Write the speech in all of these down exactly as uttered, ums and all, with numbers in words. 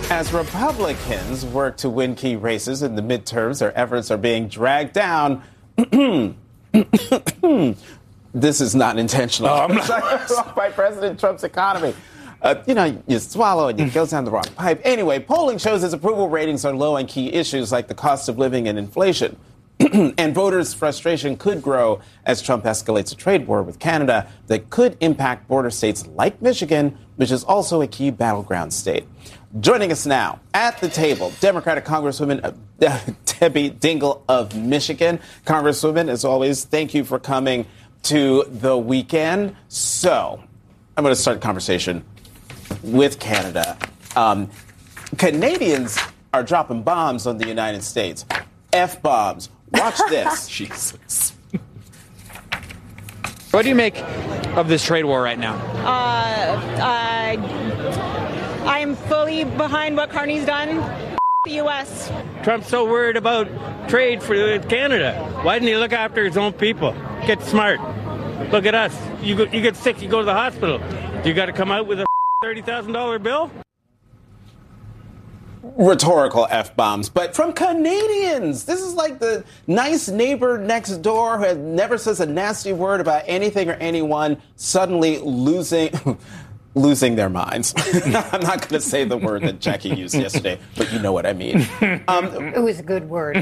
As Republicans work to win key races in the midterms, their efforts are being dragged down. This is not intentional. Oh, not. By President Trump's economy. Uh, you know, you swallow and it goes down the wrong pipe. Anyway, polling shows his approval ratings are low on key issues like the cost of living and inflation. And voters' frustration could grow as Trump escalates a trade war with Canada that could impact border states like Michigan, which is also a key battleground state. Joining us now at the table, Democratic Congresswoman uh, Debbie Dingell of Michigan. Congresswoman, as always, thank you for coming to the weekend. So I'm going to start the conversation with Canada. Um, Canadians are dropping bombs on the United States. F-bombs. Watch this. Jesus. What do you make of this trade war right now? Uh, I, I am fully behind what Carney's done. The U S Trump's so worried about trade for Canada. Why didn't he look after his own people? Get smart. Look at us. You go, you get sick, you go to the hospital. You got to come out with a thirty thousand dollars bill? Rhetorical F-bombs, but from Canadians. This is like the nice neighbor next door who never says a nasty word about anything or anyone suddenly losing losing their minds. I'm not going to say the word that Jackie used yesterday, but you know what I mean. Um, it was a good word.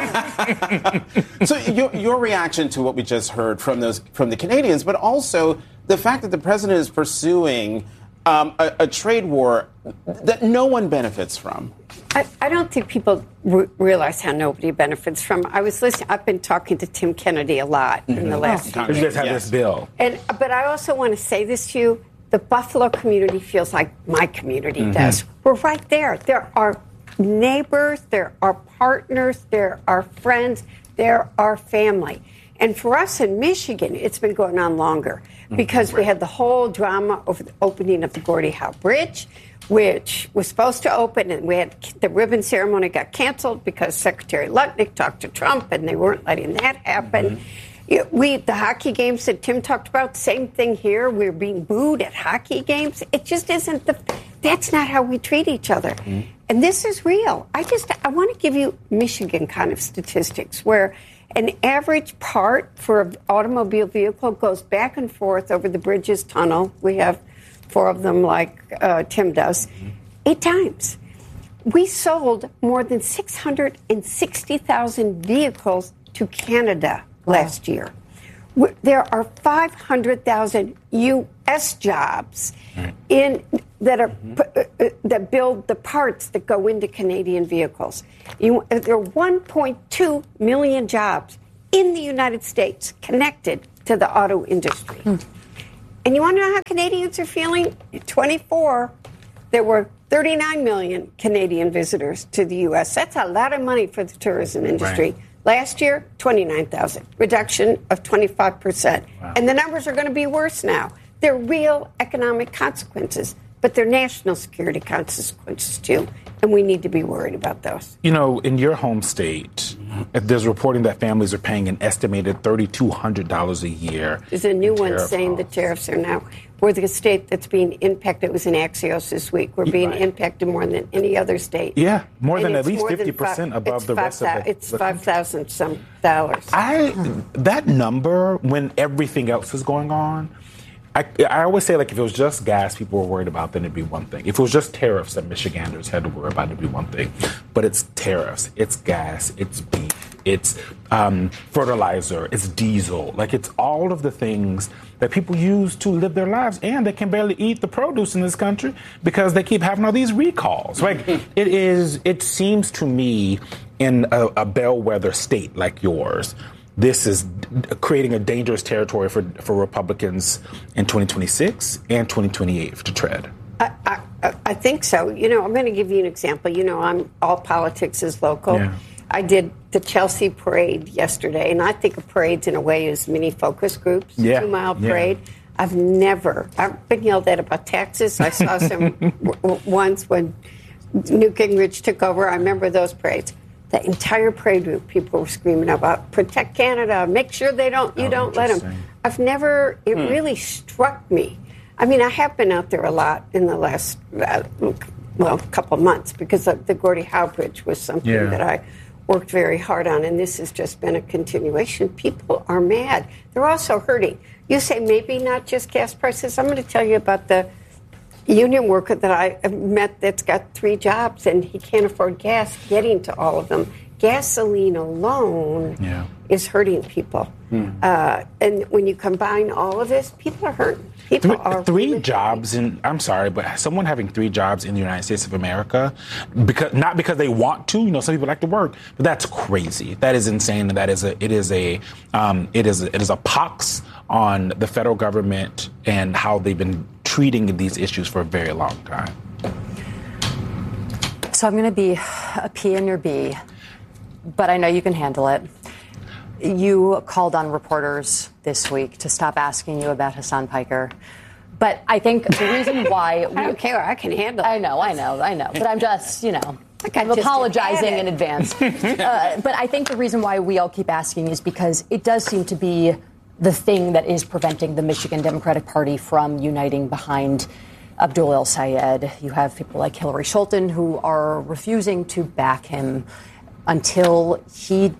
So your, your reaction to what we just heard from those from the Canadians, but also the fact that the president is pursuing Um, a, a trade war that no one benefits from. I, I don't think people re- realize how nobody benefits from. I was listening. I've been talking to Tim Kennedy a lot mm-hmm. in the last few years. You just have yes. this bill. And but I also want to say this to you: the Buffalo community feels like my community mm-hmm. does. We're right there. There are neighbors. There are partners. There are friends. There are family. And for us in Michigan, it's been going on longer because mm-hmm. we had the whole drama over the opening of the Gordie Howe Bridge, which was supposed to open, and we had the ribbon ceremony got canceled because Secretary Lutnick talked to Trump, and they weren't letting that happen. Mm-hmm. We the hockey games that Tim talked about, same thing here. We're being booed at hockey games. It just isn't the. That's not how we treat each other, mm-hmm. and this is real. I just I want to give you Michigan kind of statistics where an average part for an automobile vehicle goes back and forth over the Bridges Tunnel. We have four of them like uh, Tim does, eight times. We sold more than six hundred sixty thousand vehicles to Canada last year. There are five hundred thousand U S jobs in that are uh, that build the parts that go into Canadian vehicles. You, there are one point two million jobs in the United States connected to the auto industry. Hmm. And you want to know how Canadians are feeling? In twenty-four, there were thirty-nine million Canadian visitors to the U S. That's a lot of money for the tourism industry. Right. Last year, twenty-nine thousand, reduction of twenty-five percent. Wow. And the numbers are going to be worse now. They're real economic consequences, but they're national security consequences, too. And we need to be worried about those. You know, in your home state, there's reporting that families are paying an estimated three thousand two hundred dollars a year. There's a new one saying the tariffs are now, we're the state that's being impacted. It was in Axios this week. We're being right. impacted more than any other state. Yeah, more and than at least fifty percent five, above the five, rest of it. It's five thousand some dollars. I, that number, when everything else is going on, I, I always say, like, if it was just gas people were worried about, then it'd be one thing. If it was just tariffs that Michiganders had to worry about, it'd be one thing. But it's tariffs, it's gas, it's beef, it's um, fertilizer, it's diesel. Like, it's all of the things that people use to live their lives, and they can barely eat the produce in this country because they keep having all these recalls. Like, it is, it seems to me, in a, a bellwether state like yours, this is creating a dangerous territory for, for Republicans in twenty twenty-six and twenty twenty-eight to tread. I, I, I think so. You know, I'm going to give you an example. You know, I'm all politics is local. Yeah. I did the Chelsea parade yesterday, and I think of parades in a way as mini focus groups, yeah. two-mile yeah. parade. I've never, I've been yelled at about taxes. I saw some w- once when Newt Gingrich took over. I remember those parades. The entire parade route, people were screaming about protect Canada, make sure they don't, you oh, don't let them. I've never, it hmm. really struck me. I mean, I have been out there a lot in the last uh, well, a couple of months, because of the Gordie Howe Bridge was something Yeah. that I worked very hard on, and this has just been a continuation. People are mad. They're also hurting. You say maybe not just gas prices. I'm going to tell you about the union worker that I met that's got three jobs, and he can't afford gas getting to all of them. Gasoline alone Yeah. is hurting people. Hmm. Uh, and when you combine all of this, people are hurting. People Three, are three really jobs in I'm sorry, but someone having three jobs in the United States of America, because not because they want to, you know, some people like to work, but that's crazy. That is insane, and that is a it is a um, it is a, it is a pox on the federal government and how they've been treating these issues for a very long time. So I'm going to be a P in your B, but I know you can handle it. You called on reporters this week to stop asking you about Hasan Piker. But I think the reason why... I don't care. I can handle it. I know, I know, I know. But I'm just, you know, Like I I'm just apologizing had it. in advance. uh, but I think the reason why we all keep asking is because it does seem to be the thing that is preventing the Michigan Democratic Party from uniting behind Abdul El-Sayed. You have people like Hillary Schulten who are refusing to back him until he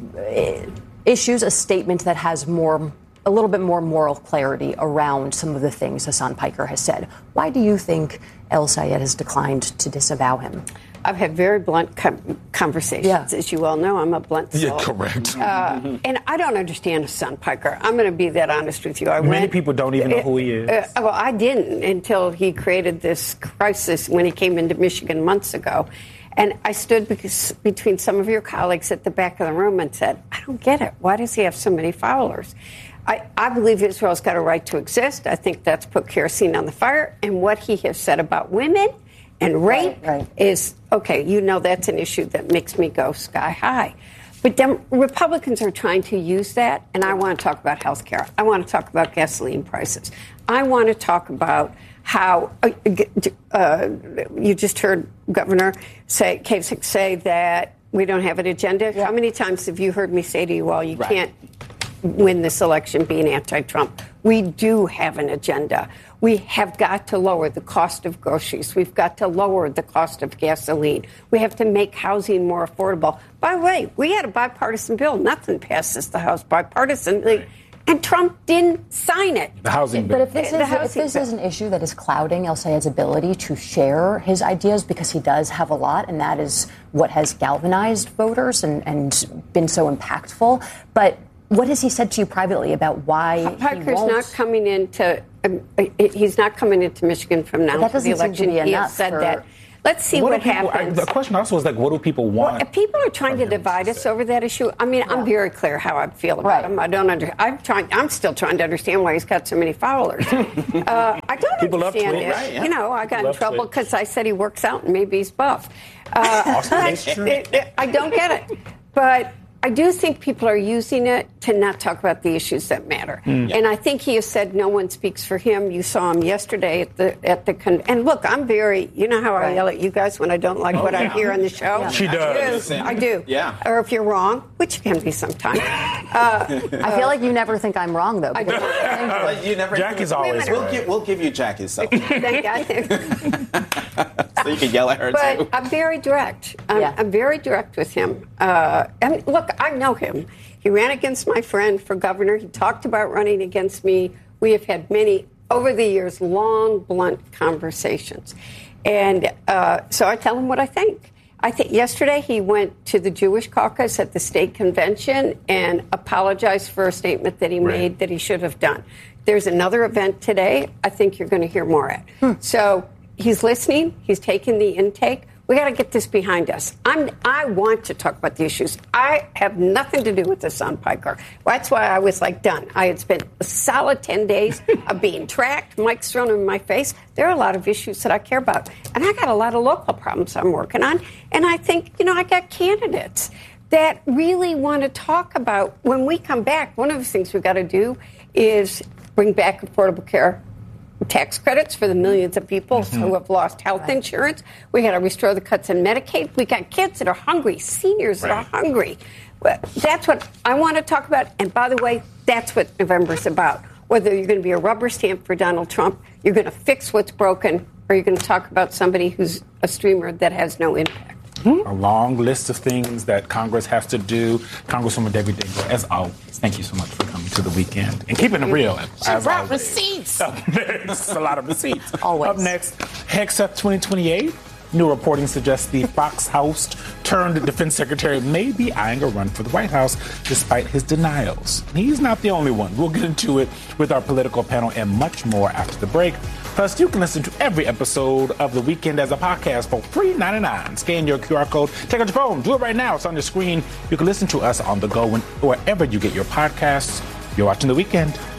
uh, issues a statement that has more, a little bit more moral clarity around some of the things Hasan Piker has said. Why do you think El-Sayed has declined to disavow him? I've had very blunt com- conversations. Yeah. As you all know, I'm a blunt soul. Yeah, correct. Uh, and I don't understand Hasan Piker. I'm going to be that honest with you. I Many went, people don't even know who he is. Uh, well, I didn't until he created this crisis when he came into Michigan months ago. And I stood because, between some of your colleagues at the back of the room and said, I don't get it. Why does he have so many followers? I, I believe Israel's got a right to exist. I think that's put kerosene on the fire. And what he has said about women and rape Right, right. is, okay, you know that's an issue that makes me go sky high. But Dem- Republicans are trying to use that, and I want to talk about health care. I want to talk about gasoline prices. I want to talk about how uh, uh, you just heard Governor say, Kasich say that we don't have an agenda. Yeah. How many times have you heard me say to you, well, you Right. can't win this election being anti-Trump? We do have an agenda. We have got to lower the cost of groceries. We've got to lower the cost of gasoline. We have to make housing more affordable. By the way, we had a bipartisan bill. Nothing passes the House bipartisanly, and Trump didn't sign it. The housing bill. But if this, The is, if housing this bill. is an issue that is clouding El-Sayed's ability to share his ideas, because he does have a lot, and that is what has galvanized voters and, and been so impactful. But what has he said to you privately about why he Piker's won't? not coming into. Um, he's not coming into Michigan from now But that to the doesn't seem to election. be He enough has said for- that. Let's see What what, do people- I- happens. the question also is like, what do people want? Well, if people are trying to from him divide to us say? over that issue, I mean, I'm very clear how I feel about Right. him. I don't under. I'm trying. I'm still trying to understand why he's got so many followers. uh, I don't People love understand tweets. it. Right, yeah. You know, I got in love trouble tweets. because I said he works out and maybe he's buff. Uh, but it- it- I don't get it, but. I do think people are using it to not talk about the issues that matter. Mm. And I think he has said no one speaks for him. You saw him yesterday at the at the con- and look, I'm very you know how I Right. yell at you guys when I don't like what I hear on the show. She does. I do. I do. Yeah. Or if you're wrong, which can be sometimes. I feel like you never think I'm wrong, though. I because- don't. Well, you never. Jackie's always We'll right. give, we'll give you Jackie's self Thank God. so you can yell at her But too. I'm very direct. I'm, Yeah. I'm very direct with him. Uh, and look, I know him. He ran against my friend for governor. He talked about running against me. We have had many, over the years, long, blunt conversations. And uh, so I tell him what I think. I think yesterday he went to the Jewish caucus at the state convention and apologized for a statement that he Right. made that he should have done. There's another event today I think you're going to hear more at. Hmm. So he's listening. He's taking the intake. We got to get this behind us. I'm, I want to talk about the issues. I have nothing to do with this on Piker. That's why I was like done. I had spent a solid ten days of being tracked, mics thrown in my face. There are a lot of issues that I care about. And I got a lot of local problems I'm working on. And I think, you know, I got candidates that really want to talk about when we come back. One of the things we've got to do is bring back affordable care tax credits for the millions of people Mm-hmm. who have lost health insurance. We got to restore the cuts in Medicaid. We got kids that are hungry, seniors that are hungry. Well, that's what I want to talk about. And by the way, that's what November's about. Whether you're going to be a rubber stamp for Donald Trump, you're going to fix what's broken, Or are you going to talk about somebody who's a streamer that has no impact? Hmm? A long list of things that Congress has to do. Congresswoman Debbie Dingell, as always, thank you so much for coming to the weekend and keeping it real. She brought receipts. There's a lot of receipts. Always. Up next, Hegseth twenty twenty-eight. New reporting suggests the Fox host turned defense secretary may be eyeing a run for the White House despite his denials. He's not the only one. We'll get into it with our political panel and much more after the break. Plus, you can listen to every episode of The Weekend as a podcast for free ninety-nine. Scan your Q R code, take out your phone, do it right now. It's on your screen. You can listen to us on the go and wherever you get your podcasts. You're watching The Weekend.